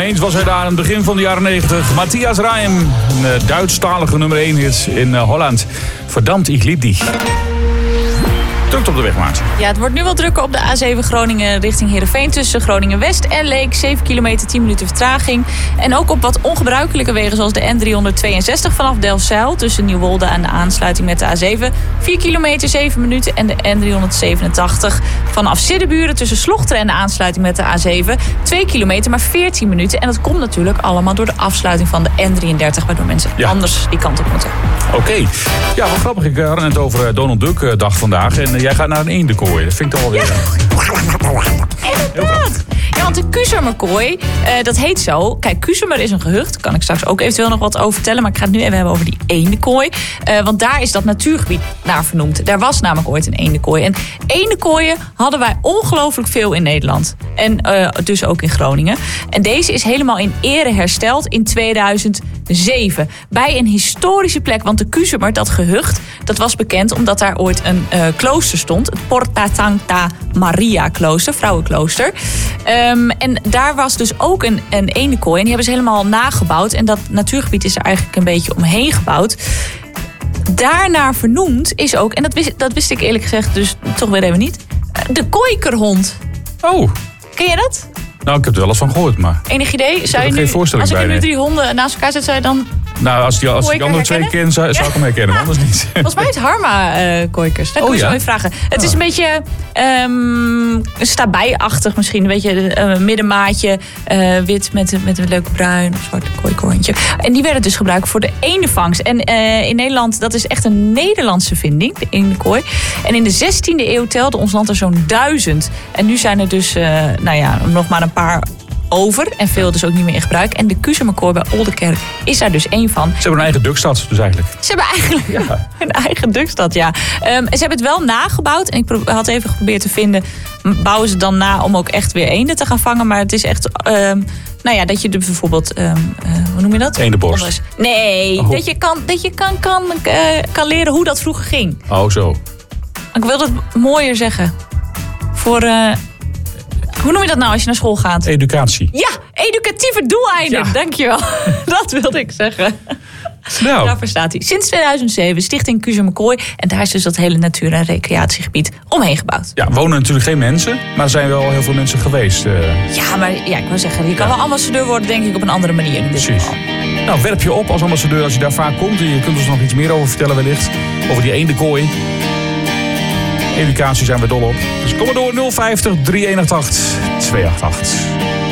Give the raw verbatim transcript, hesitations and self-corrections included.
Ineens was hij daar aan het begin van de jaren negentig. Matthias Reim, een uh, Duitsstalige nummer één hit in uh, Holland. Verdammt, ik liep die. Druk op de weg, Maarten. Ja, het wordt nu wel drukker op de A zeven Groningen richting Heerenveen. Tussen Groningen-West en Leek. zeven kilometer, tien minuten vertraging. En ook op wat ongebruikelijke wegen zoals de N driehonderdtweeënzestig vanaf Delfzijl. Tussen Nieuwolde en de aansluiting met de A zeven. vier kilometer, zeven minuten. En de N driehonderdzevenentachtig vanaf Siddeburen tussen Slochteren en de aansluiting met de A zeven. twee kilometer, maar veertien minuten. En dat komt natuurlijk allemaal door de afsluiting van de N drieëndertig. Waardoor mensen ja. anders die kant op moeten. Oké. Okay. Ja, wat grappig. Ik had het net over Donald Duck dag vandaag. En jij gaat naar een eendenkooi. Dat vind ik toch wel weer... Ja. Inderdaad. Ja, want de Kuzemerkooi, uh, dat heet zo. Kijk, Kuzemer is een gehucht. Daar kan ik straks ook eventueel nog wat over vertellen. Maar ik ga het nu even hebben over die eendenkooi. Uh, want daar is dat natuurgebied naar vernoemd. Daar was namelijk ooit een eendenkooi. En eendenkooien hadden wij ongelooflijk veel in Nederland. En uh, dus ook in Groningen. En deze is helemaal in ere hersteld in tweeduizend zeven. Bij een historische plek. Want de Kuzemer, dat gehucht, dat was bekend omdat daar ooit een uh, klooster stond. Het Porta Sancta Maria klooster, vrouwenklooster. Um, en daar was dus ook een, een eendenkooi. En die hebben ze helemaal nagebouwd. En dat natuurgebied is er eigenlijk een beetje omheen gebouwd. Daarnaar vernoemd is ook, en dat wist, dat wist ik eerlijk gezegd dus toch weer even niet, de Kooikerhond. Oh. Ken je dat? Nou, ik heb er wel eens van gehoord, maar... Enig idee? Ik zou heb je er nu, geen voorstelling als bij. Als ik er nu nee. drie honden naast elkaar zet, zou je dan... Nou, als, die, als ik de andere twee ken, zou, zou ik hem herkennen, ja. Anders niet. Volgens mij is het Harma-kooikers. Uh, Daar oh, kun je ja? zo even vragen. Het ah. is een beetje um, stabijachtig misschien. Een beetje een uh, middenmaatje. Uh, wit met, met een leuk bruin of zwart kooikorntje. En die werden dus gebruikt voor de eendenvangst. En uh, in Nederland, dat is echt een Nederlandse vinding, de eendenkooi. En in de zestiende eeuw telde ons land er zo'n duizend. En nu zijn er dus, uh, nou ja, nog maar een paar... over en veel dus ook niet meer in gebruik. En de Kuzemerkooi bij Oldenkerk is daar dus één van. Ze hebben een eigen Dukstad dus eigenlijk. Ze hebben eigenlijk ja. een eigen Dukstad, ja. Um, en ze hebben het wel nagebouwd. En ik pro- had even geprobeerd te vinden, bouwen ze dan na om ook echt weer eenden te gaan vangen. Maar het is echt, um, nou ja, dat je de, bijvoorbeeld, um, uh, hoe noem je dat? Eendenborst. Nee, oh. dat je, kan, dat je kan, kan, uh, kan leren hoe dat vroeger ging. Oh, zo. Ik wil het mooier zeggen. Voor... Uh, Hoe noem je dat nou als je naar school gaat? Educatie. Ja, educatieve doeleinden. Ja. Dankjewel. Dat wilde ik zeggen. Nou. Daarvoor staat hij. Sinds tweeduizend zeven Stichting Kuzemerkooi. En daar is dus dat hele natuur- en recreatiegebied omheen gebouwd. Ja, wonen natuurlijk geen mensen. Maar er zijn wel heel veel mensen geweest. Uh... Ja, maar ja, ik wil zeggen, je kan ja. wel ambassadeur worden, denk ik, op een andere manier. In dit Precies. geval. Nou, werp je op als ambassadeur als je daar vaak komt. En je kunt ons nog iets meer over vertellen wellicht. Over die eendenkooi. Educatie zijn we dol op. Dus kom maar door nul vijftig, drie een acht, twee acht acht.